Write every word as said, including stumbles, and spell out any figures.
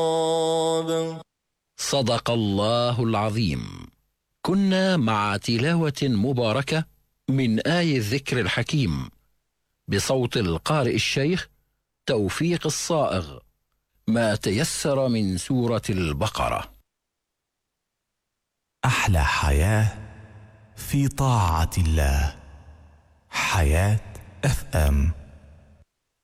صدق الله العظيم. كنا مع تلاوة مباركة من آي الذكر الحكيم بصوت القارئ الشيخ توفيق الصائغ، ما تيسر من سورة البقرة. أحلى حياة في طاعة الله. حياة اف ام.